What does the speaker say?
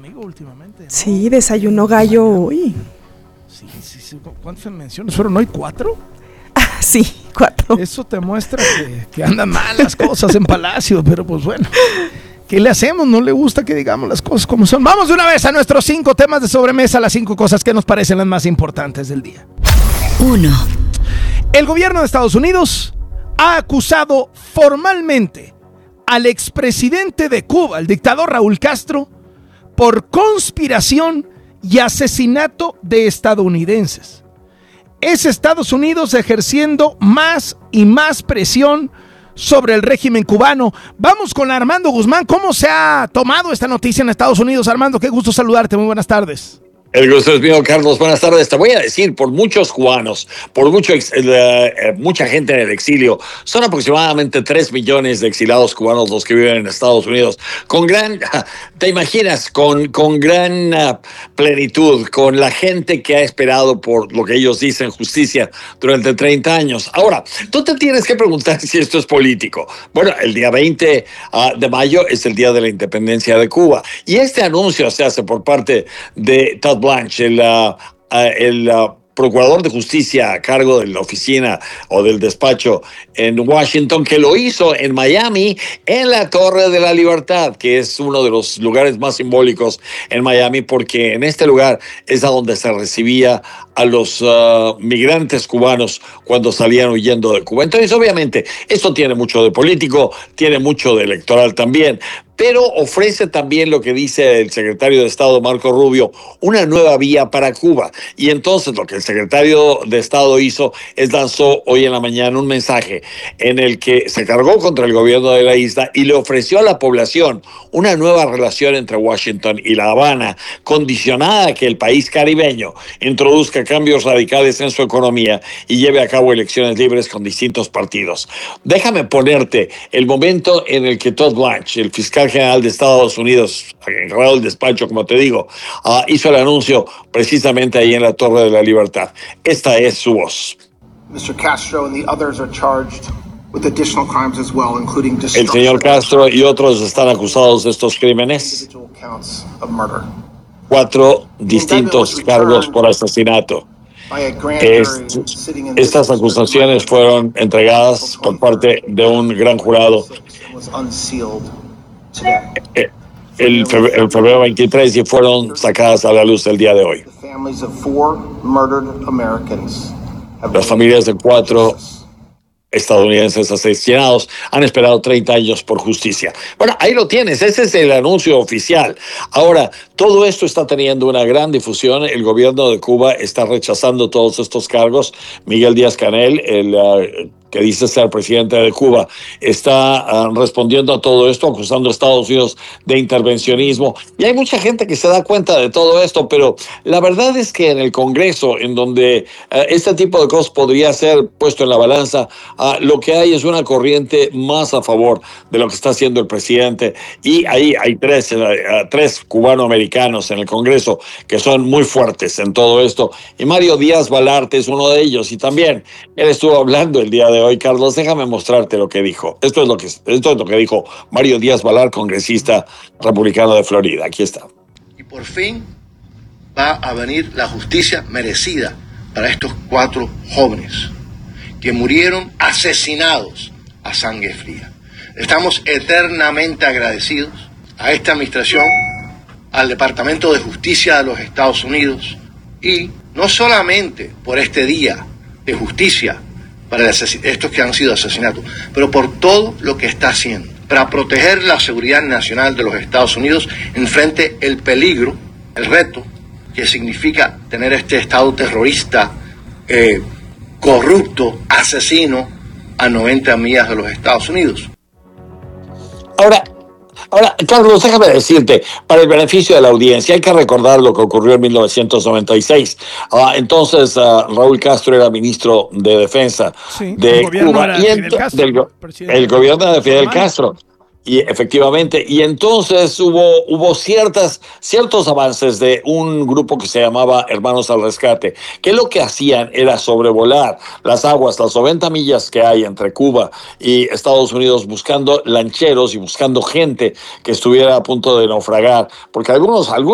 conmigo últimamente, ¿no? Sí, desayunó gallo hoy. Sí. ¿Cuántas menciones fueron hoy? ¿4? Sí, 4. Eso te muestra que andan mal las cosas en Palacio, pero pues bueno, ¿qué le hacemos? No le gusta que digamos las cosas como son. Vamos de una vez a nuestros 5 temas de sobremesa, las 5 cosas que nos parecen las más importantes del día. 1. El gobierno de Estados Unidos ha acusado formalmente al expresidente de Cuba, el dictador Raúl Castro, por conspiración y asesinato de estadounidenses. Es Estados Unidos ejerciendo más y más presión sobre el régimen cubano. Vamos con Armando Guzmán. ¿Cómo se ha tomado esta noticia en Estados Unidos? Armando, qué gusto saludarte. Muy buenas tardes. El gusto es mío, Carlos. Buenas tardes. Te voy a decir, por muchos cubanos, por mucha gente en el exilio, son aproximadamente 3 millones de exilados cubanos los que viven en Estados Unidos, te imaginas, con gran plenitud, con la gente que ha esperado por lo que ellos dicen justicia durante 30 años. Ahora, tú te tienes que preguntar si esto es político. Bueno, el día 20 de mayo es el día de la independencia de Cuba, y este anuncio se hace por parte de Todd Blanche, el procurador de justicia a cargo de la oficina o del despacho en Washington, que lo hizo en Miami, en la Torre de la Libertad, que es uno de los lugares más simbólicos en Miami, porque en este lugar es a donde se recibía a los migrantes cubanos cuando salían huyendo de Cuba. Entonces, obviamente, esto tiene mucho de político, tiene mucho de electoral también, pero ofrece también lo que dice el secretario de Estado, Marco Rubio, una nueva vía para Cuba. Y entonces lo que el secretario de Estado hizo es lanzó hoy en la mañana un mensaje en el que se cargó contra el gobierno de la isla y le ofreció a la población una nueva relación entre Washington y La Habana, condicionada a que el país caribeño introduzca cambios radicales en su economía y lleve a cabo elecciones libres con distintos partidos. Déjame ponerte el momento en el que Todd Blanche, el fiscal general de Estados Unidos, encargado del despacho, como te digo, hizo el anuncio precisamente ahí en la Torre de la Libertad. Esta es su voz. Mr. Castro and the others are charged with additional crimes as well, including el señor Castro y otros están acusados de estos crímenes. 4 distintos cargos por asesinato. Estas acusaciones fueron entregadas por parte de un gran jurado el febrero 23 y fueron sacadas a la luz el día de hoy. Las familias de 4 estadounidenses asesinados han esperado 30 años por justicia. Bueno, ahí lo tienes, ese es el anuncio oficial. Ahora, todo esto está teniendo una gran difusión. El gobierno de Cuba está rechazando todos estos cargos. Miguel Díaz-Canel, que dice ser presidente de Cuba, está respondiendo a todo esto, acusando a Estados Unidos de intervencionismo. Y hay mucha gente que se da cuenta de todo esto, pero la verdad es que en el Congreso, en donde este tipo de cosas podría ser puesto en la balanza, lo que hay es una corriente más a favor de lo que está haciendo el presidente. Y ahí hay 3 cubanoamericanos en el Congreso que son muy fuertes en todo esto. Y Mario Díaz-Balart es uno de ellos. Y también él estuvo hablando el día de hoy. Carlos, déjame mostrarte lo que dijo. Esto es lo que dijo Mario Díaz-Balart, congresista republicano de Florida. Aquí está. Y por fin va a venir la justicia merecida para estos 4 jóvenes que murieron asesinados a sangre fría. Estamos eternamente agradecidos a esta administración, al Departamento de Justicia de los Estados Unidos, y no solamente por este día de justicia para estos que han sido asesinados, pero por todo lo que está haciendo para proteger la seguridad nacional de los Estados Unidos enfrente el peligro, el reto que significa tener este Estado terrorista, corrupto, asesino a 90 millas de los Estados Unidos. Ahora, Carlos, déjame decirte, para el beneficio de la audiencia, hay que recordar lo que ocurrió en 1996. Entonces, Raúl Castro era ministro de Defensa de Cuba y el gobierno de Fidel Castro. Y efectivamente, y entonces hubo ciertos avances de un grupo que se llamaba Hermanos al Rescate, que lo que hacían era sobrevolar las aguas, las 90 millas que hay entre Cuba y Estados Unidos, buscando lancheros y buscando gente que estuviera a punto de naufragar, porque algunos